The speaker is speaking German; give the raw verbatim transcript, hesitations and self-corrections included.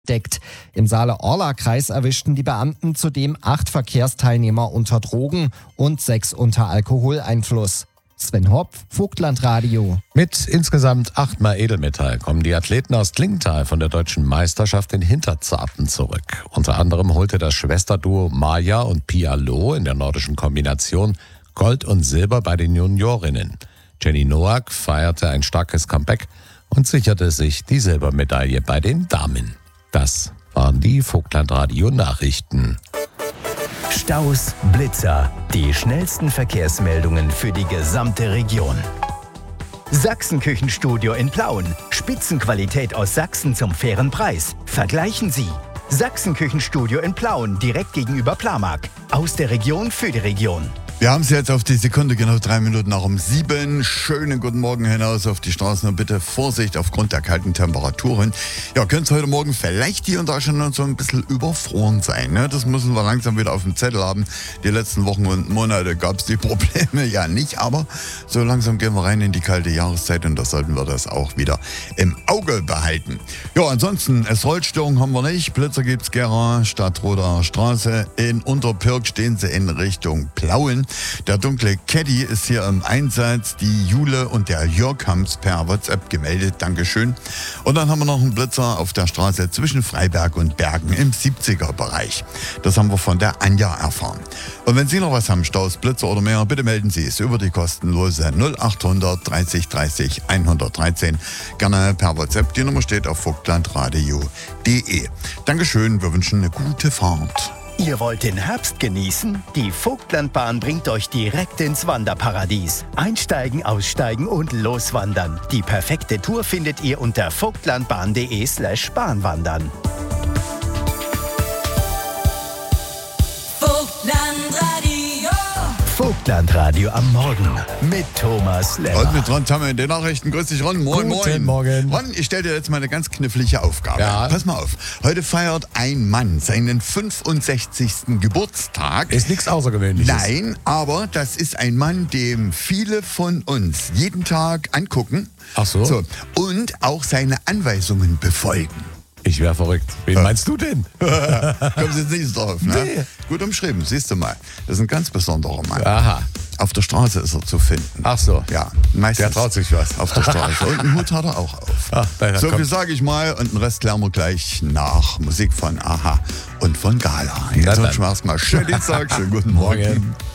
deckt. Im Saale-Orla-Kreis erwischten die Beamten zudem acht Verkehrsteilnehmer unter Drogen und sechs unter Alkoholeinfluss. Sven Hopf, Vogtlandradio. Mit insgesamt achtmal Edelmetall kommen die Athleten aus Klingenthal von der deutschen Meisterschaft in Hinterzarten zurück. Unter anderem holte das Schwesterduo Maja und Pia Loh in der nordischen Kombination Gold und Silber bei den Juniorinnen. Jenny Noack feierte ein starkes Comeback und sicherte sich die Silbermedaille bei den Damen. Das waren die Vogtlandradio-Nachrichten. Staus, Blitzer, die schnellsten Verkehrsmeldungen für die gesamte Region. Sachsen-Küchenstudio in Plauen. Spitzenqualität aus Sachsen zum fairen Preis. Vergleichen Sie. Sachsen-Küchenstudio in Plauen, direkt gegenüber Plamark. Aus der Region für die Region. Wir haben es jetzt auf die Sekunde, genau drei Minuten nach um sieben. Schönen guten Morgen hinaus auf die Straßen und bitte Vorsicht aufgrund der kalten Temperaturen. Ja, könnte es heute Morgen vielleicht hier und da schon noch so ein bisschen überfroren sein. Ne? Das müssen wir langsam wieder auf dem Zettel haben. Die letzten Wochen und Monate gab es die Probleme ja nicht, aber so langsam gehen wir rein in die kalte Jahreszeit und da sollten wir das auch wieder im Auge behalten. Ja, ansonsten, es Rollstörungen haben wir nicht. Blitzer gibt's Gera, Stadtroder Straße. In Unterpirk stehen sie in Richtung Plauen. Der dunkle Caddy ist hier im Einsatz. Die Jule und der Jörg haben es per WhatsApp gemeldet. Dankeschön. Und dann haben wir noch einen Blitzer auf der Straße zwischen Freiberg und Bergen im siebziger-Bereich. Das haben wir von der Anja erfahren. Und wenn Sie noch was haben, Staus, Blitzer oder mehr, bitte melden Sie es über die kostenlose null achthundert dreißig dreißig hundertdreizehn. Gerne per WhatsApp. Die Nummer steht auf vogtlandradio punkt de. Dankeschön. Wir wünschen eine gute Fahrt. Ihr wollt den Herbst genießen? Die Vogtlandbahn bringt euch direkt ins Wanderparadies. Einsteigen, aussteigen und loswandern. Die perfekte Tour findet ihr unter vogtlandbahn.de slash bahnwandern. Vogtlandradio am Morgen mit Thomas Lemmer. Und mit Ron Tamme in den Nachrichten. Grüß dich, Ron. Moin, Guten moin. Morgen. Ron, ich stelle dir jetzt mal eine ganz knifflige Aufgabe. Ja. Pass mal auf. Heute feiert ein Mann seinen fünfundsechzigsten Geburtstag. Ist nichts Außergewöhnliches. Nein, aber das ist ein Mann, dem viele von uns jeden Tag angucken. Ach so. so und auch seine Anweisungen befolgen. Ich wäre verrückt. Wen Ja. meinst du denn? Kommst jetzt nicht so drauf, ne? Nee. Gut umschrieben, siehst du mal. Das ist ein ganz besonderer Mann. Aha. Auf der Straße ist er zu finden. Ach so. Ja, meistens. Der traut sich was. Auf der Straße. Und einen Hut hat er auch auf. Ach, na, so komm. viel sage ich mal und den Rest lernen wir gleich nach. Musik von Aha und von Gala. Jetzt dann. wünschen wir erstmal schönen Dienstag, schönen guten Morgen. Morgen.